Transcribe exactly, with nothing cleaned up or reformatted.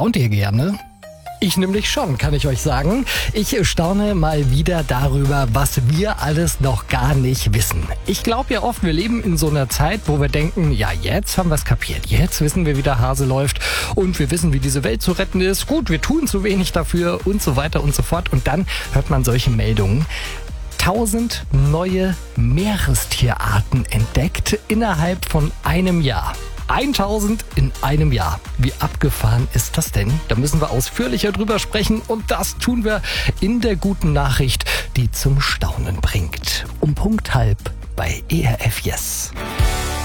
Staunt ihr gerne? Ich nämlich schon, kann ich euch sagen. Ich staune mal wieder darüber, was wir alles noch gar nicht wissen. Ich glaube ja oft, wir leben in so einer Zeit, wo wir denken, ja, jetzt haben wir es kapiert. Jetzt wissen wir, wie der Hase läuft und wir wissen, wie diese Welt zu retten ist. Gut, wir tun zu wenig dafür und so weiter und so fort. Und dann hört man solche Meldungen. Tausend neue Meerestierarten entdeckt innerhalb von einem Jahr. tausend in einem Jahr. Wie abgefahren ist das denn? Da müssen wir ausführlicher drüber sprechen und das tun wir in der guten Nachricht, die zum Staunen bringt. Um Punkt halb bei E R F Yes.